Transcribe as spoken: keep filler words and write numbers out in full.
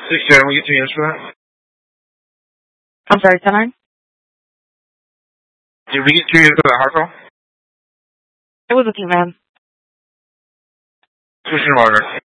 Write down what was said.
Please, Sharon, we get two units for that? I'm sorry, ten nine? Did we get two units for that hard call? It was a team man. Switching to monitor.